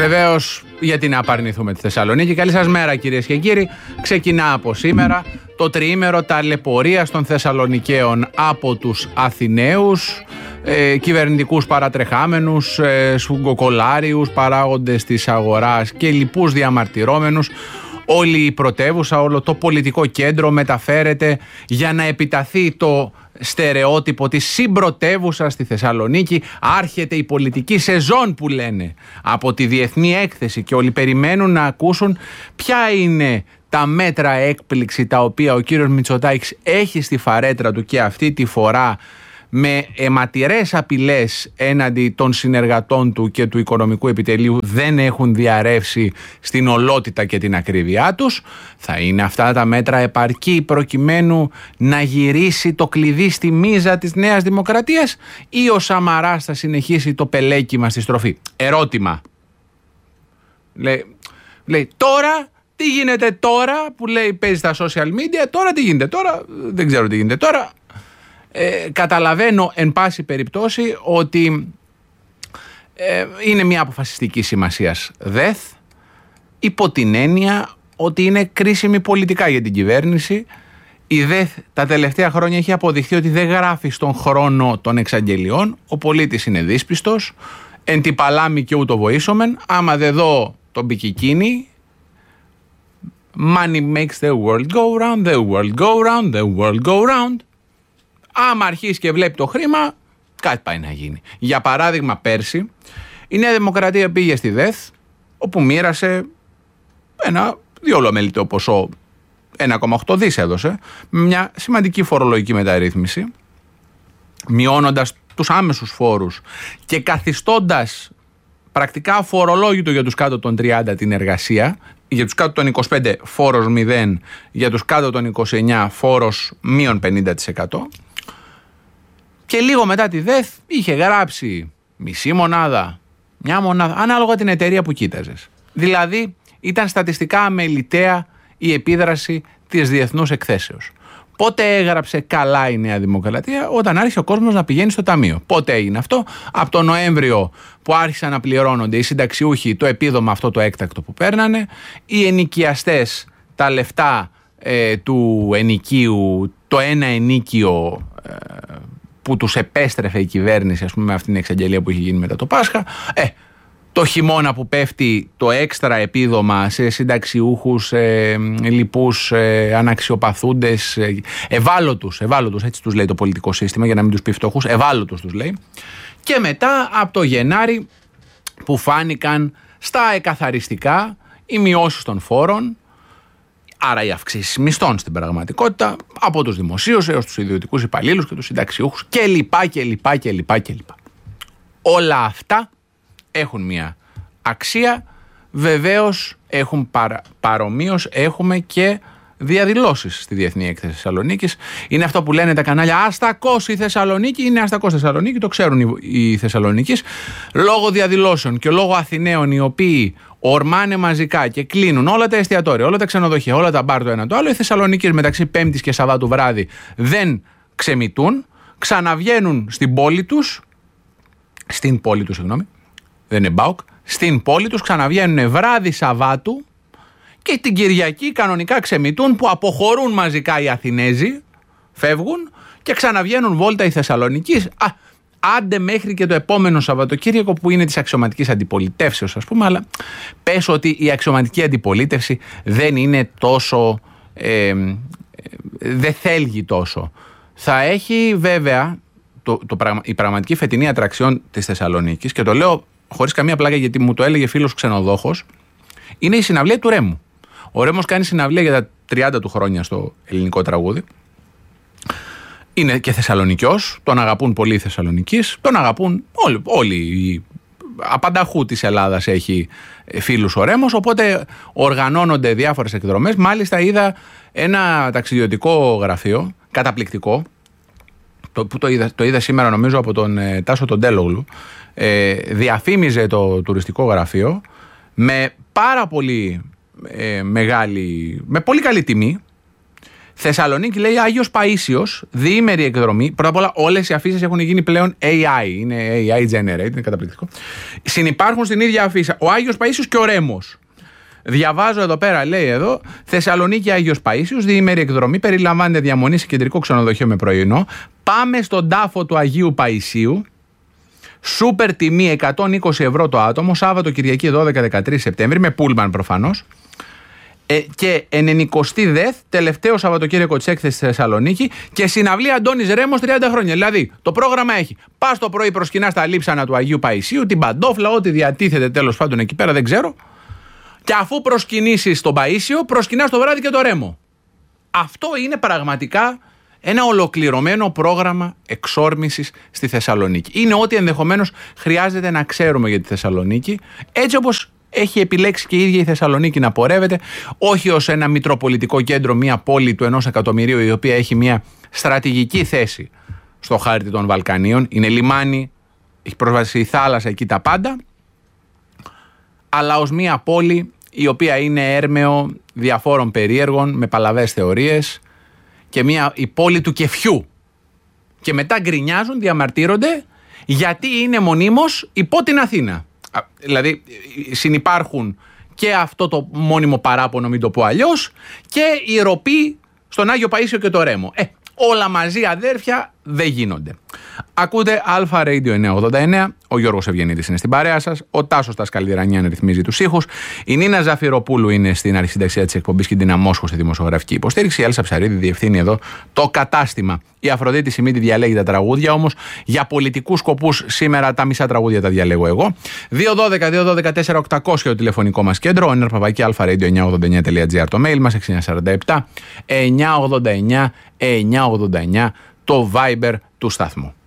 Βεβαίως, γιατί να απαρνηθούμε τη Θεσσαλονίκη. Καλή σας μέρα, κυρίες και κύριοι. Ξεκινά από σήμερα το τριήμερο ταλαιπωρίας των Θεσσαλονικαίων από τους Αθηναίους, κυβερνητικούς παρατρεχάμενους, σφουγγοκολάριους, παράγοντες της αγοράς και λοιπούς διαμαρτυρόμενους. Όλη η πρωτεύουσα, όλο το πολιτικό κέντρο μεταφέρεται για να επιταθεί το στερεότυπο της συμπρωτεύουσας στη Θεσσαλονίκη. Άρχεται η πολιτική σεζόν που λένε από τη Διεθνή Έκθεση και όλοι περιμένουν να ακούσουν ποια είναι τα μέτρα έκπληξη τα οποία ο κύριος Μητσοτάκης έχει στη φαρέτρα του και αυτή τη φορά, με αιματηρές απειλές έναντι των συνεργατών του και του οικονομικού επιτελείου, δεν έχουν διαρρεύσει στην ολότητα και την ακρίβειά τους. Θα είναι αυτά τα μέτρα επαρκή προκειμένου να γυρίσει το κλειδί στη μίζα της Νέας Δημοκρατίας, ή ο Σαμαράς θα συνεχίσει το πελέκιμα στη στροφή? Ερώτημα. Λέει τώρα, τι γίνεται τώρα που λέει παίζει στα social media, τώρα τι γίνεται τώρα, δεν ξέρω τι γίνεται τώρα. Καταλαβαίνω εν πάση περιπτώσει ότι είναι μια αποφασιστική σημασίας ΔΕΘ, υπό την έννοια ότι είναι κρίσιμη πολιτικά για την κυβέρνηση. Η ΔΕΘ τα τελευταία χρόνια έχει αποδειχθεί ότι δεν γράφει στον χρόνο των εξαγγελιών. Ο πολίτης είναι δύσπιστος, εν τη παλάμη και ούτω βοήσομεν. Άμα δεν δω τον πικικίνι, money makes the world go round, the world go round, the world go round. Άμα αρχίσει και βλέπει το χρήμα, κάτι πάει να γίνει. Για παράδειγμα, πέρσι η Νέα Δημοκρατία πήγε στη ΔΕΘ, όπου μοίρασε ένα διόλου αμεληταίο ποσό, 1,8 δις έδωσε, με μια σημαντική φορολογική μεταρρύθμιση, μειώνοντας τους άμεσους φόρους και καθιστώντας πρακτικά αφορολόγητο για τους κάτω των 30 την εργασία. Για τους κάτω των 25 φόρος 0, για τους κάτω των 29 φόρος μείον 50%. Και λίγο μετά τη ΔΕΘ είχε γράψει μισή μονάδα, μια μονάδα, ανάλογα την εταιρεία που κοίταζες. Δηλαδή ήταν στατιστικά αμεληταία η επίδραση της διεθνούς εκθέσεως. Πότε έγραψε καλά η Νέα Δημοκρατία? Όταν άρχισε ο κόσμος να πηγαίνει στο ταμείο. Πότε έγινε αυτό? Από τον Νοέμβριο που άρχισαν να πληρώνονται οι συνταξιούχοι το επίδομα αυτό το έκτακτο που παίρνανε, οι ενοικιαστές τα λεφτά του ενοικίου, το ένα ενοίκιο που τους επέστρεφε η κυβέρνηση, ας πούμε, με αυτήν την εξαγγελία που είχε γίνει μετά το Πάσχα. Το χειμώνα που πέφτει το έξτρα επίδομα σε συνταξιούχους, λοιπούς, αναξιοπαθούντες, ευάλωτους, έτσι τους λέει το πολιτικό σύστημα, για να μην τους πει φτωχούς, ευάλωτους τους λέει. Και μετά από το Γενάρη που φάνηκαν στα εκαθαριστικά οι μειώσεις των φόρων, άρα οι αυξήσεις μισθών στην πραγματικότητα, από τους δημοσίους έως τους ιδιωτικούς υπαλλήλους και τους συνταξιούχους κλπ. Όλα αυτά έχουν μια αξία. Βεβαίως έχουν παρομοίως έχουμε και διαδηλώσεις στη Διεθνή Έκθεση Θεσσαλονίκης. Είναι αυτό που λένε τα κανάλια αστακός η Θεσσαλονίκη, είναι αστακός Θεσσαλονίκη, το ξέρουν οι Θεσσαλονικείς. Λόγω διαδηλώσεων και λόγω Αθηναίων οι οποίοι ορμάνε μαζικά και κλείνουν όλα τα εστιατόρια, όλα τα ξενοδοχεία, όλα τα μπαρ το ένα το άλλο, οι Θεσσαλονικείς μεταξύ Πέμπτης και Σαββάτου βράδυ δεν ξεμητούν, ξαναβγαίνουν στην πόλη τους, δεν είναι Μπάουκ, στην πόλη τους, ξαναβγαίνουν βράδυ Σαββάτου και την Κυριακή κανονικά ξεμητούν, που αποχωρούν μαζικά οι Αθηνέζοι, φεύγουν και ξαναβγαίνουν βόλτα οι Θεσσαλονικείς. Άντε μέχρι και το επόμενο Σαββατοκύριακο που είναι της αξιωματικής αντιπολιτεύσεως, ας πούμε, αλλά πες ότι η αξιωματική αντιπολίτευση δεν είναι τόσο, δεν θέλγει τόσο. Θα έχει βέβαια η πραγματική φετινή ατραξιόν της Θεσσαλονίκης, και το λέω χωρίς καμία πλάκα γιατί μου το έλεγε φίλος ξενοδόχος, είναι η συναυλία του Ρέμου. Ο Ρέμος κάνει συναυλία για τα 30 του χρόνια στο ελληνικό τραγούδι. Είναι και Θεσσαλονικιός, τον αγαπούν πολλοί οι Θεσσαλονικείς, τον αγαπούν όλοι οι απανταχού της Ελλάδας έχει φίλους ο Ρέμος, οπότε οργανώνονται διάφορες εκδρομές. Μάλιστα είδα ένα ταξιδιωτικό γραφείο, καταπληκτικό, που το είδα σήμερα νομίζω από τον Τάσο τον Τέλογλου, διαφήμιζε το τουριστικό γραφείο με πάρα πολύ με πολύ καλή τιμή, Θεσσαλονίκη λέει Άγιος Παΐσιος, διήμερη εκδρομή. Πρώτα απ' όλα, όλες οι αφήσεις έχουν γίνει πλέον AI. Είναι AI generate, είναι καταπληκτικό. Συνυπάρχουν στην ίδια αφίσα ο Άγιος Παΐσιος και ο Ρέμος. Διαβάζω εδώ πέρα, λέει εδώ, Θεσσαλονίκη Άγιος Παΐσιος, διήμερη εκδρομή. Περιλαμβάνεται διαμονή σε κεντρικό ξενοδοχείο με πρωινό. Πάμε στον τάφο του Αγίου Παϊσίου. Σούπερ τιμή 120 ευρώ το άτομο. Σάββατο Κυριακή 12-13 Σεπτέμβρη, με πούλμαν προφανώς. Και 90η ΔΕΘ, τελευταίο Σαββατοκύριακο της έκθεσης στη Θεσσαλονίκη, και συναυλία Αντώνης Ρέμος 30 χρόνια. Δηλαδή, το πρόγραμμα έχει: πας το πρωί, προσκυνάς τα λείψανα του Αγίου Παϊσίου, την παντόφλα, ό,τι διατίθεται τέλος πάντων εκεί πέρα, δεν ξέρω. Και αφού προσκυνήσεις τον Παΐσιο, προσκυνάς το βράδυ και το Ρέμο. Αυτό είναι πραγματικά ένα ολοκληρωμένο πρόγραμμα εξόρμησης στη Θεσσαλονίκη. Είναι ό,τι ενδεχομένως χρειάζεται να ξέρουμε για τη Θεσσαλονίκη, έτσι όπως έχει επιλέξει και η ίδια η Θεσσαλονίκη να πορεύεται, όχι ως ένα μητροπολιτικό κέντρο, μια πόλη του 1 εκατομμυρίου, η οποία έχει μια στρατηγική θέση στο χάρτη των Βαλκανίων. Είναι λιμάνι, έχει πρόσβαση στη θάλασσα, εκεί τα πάντα, αλλά ως μια πόλη η οποία είναι έρμεο διαφόρων περίεργων με παλαβές θεωρίες, και η πόλη του κεφιού. Και μετά γκρινιάζουν, διαμαρτύρονται, γιατί είναι μονίμως υπό την Αθήνα. Δηλαδή συνυπάρχουν και αυτό το μόνιμο παράπονο, μην το πω αλλιώς, και η ροπή στον Άγιο Παΐσιο και το Ρέμο. Όλα μαζί, αδέρφια, δεν γίνονται. Ακούτε Αλφα Radio 989. Ο Γιώργος Ευγενίτης είναι στην παρέα σας. Ο Τάσος Τασκαλιδρανιάν ρυθμίζει τους ήχους. Η Νίνα Ζαφυροπούλου είναι στην αρχισυνταξία της εκπομπής και την Αμόσχο στη δημοσιογραφική υποστήριξη. Η Έλσα Ψαρίδη διευθύνει εδώ το κατάστημα. Η Αφροδίτη Σιμίτη διαλέγει τα τραγούδια, όμως για πολιτικούς σκοπούς σήμερα τα μισά τραγούδια τα διαλέγω εγώ. 212-212-4800 το τηλεφωνικό μας κέντρο. Ο nrpavaki989.gr το mail μας. 6947 989 989 το Viber του σταθμού.